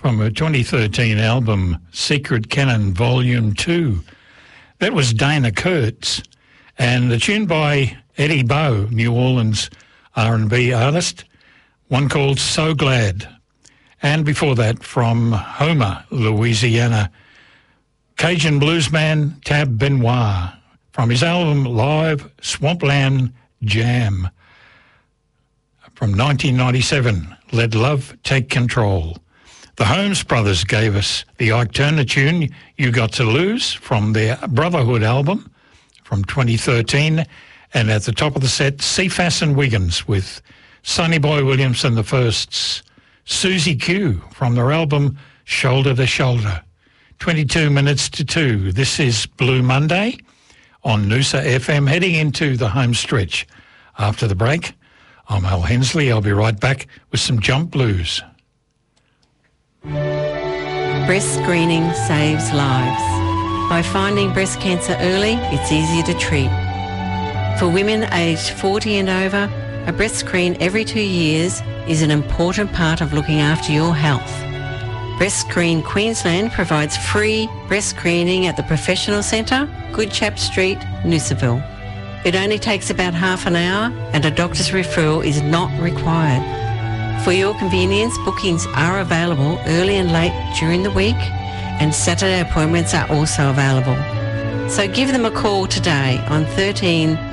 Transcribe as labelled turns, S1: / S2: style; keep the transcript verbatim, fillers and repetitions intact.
S1: from her twenty thirteen album Secret Canon Volume two. That was Dana Kurtz, and the tune by Eddie Bow, New Orleans R and B artist, one called So Glad. And before that, from Homer, Louisiana, Cajun bluesman Tab Benoit, from his album Live Swampland Jam from nineteen ninety-seven, Let Love Take Control. The Holmes Brothers gave us the Ike Turner tune, You Got to Lose, from their Brotherhood album from twenty thirteen. And at the top of the set, Cephas and Wiggins with Sonny Boy Williams and the Firsts, Susie Q from their album Shoulder to Shoulder. twenty-two minutes to two. This is Blue Monday on Noosa F M, heading into the home stretch. After the break, I'm Al Hensley. I'll be right back with some Jump Blues.
S2: Breast screening saves lives. By finding breast cancer early, it's easier to treat. For women aged forty and over, a breast screen every two years is an important part of looking after your health. Breast Screen Queensland provides free breast screening at the Professional Centre, Goodchap Street, Noosaville. It only takes about half an hour and a doctor's referral is not required. For your convenience, bookings are available early and late during the week, and Saturday appointments are also available. So give them a call today on thirteen